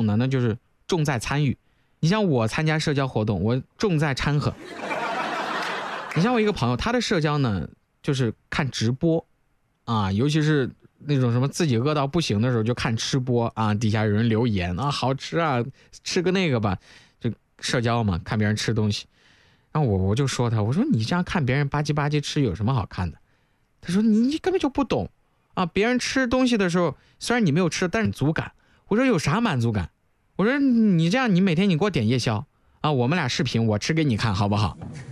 呢，那就是重在参与。你像我参加社交活动，我重在掺和。你像我一个朋友，他的社交呢就是看直播啊，尤其是那种什么自己饿到不行的时候就看吃播啊，底下有人留言啊，好吃啊，吃个那个吧，就社交嘛，看别人吃东西。然后我就说他，我说你这样看别人吧唧吧唧吃有什么好看的？他说你根本就不懂啊，别人吃东西的时候，虽然你没有吃，但是满足感。我说有啥满足感？我说你这样，你每天你给我点夜宵啊，我们俩视频，我吃给你看好不好？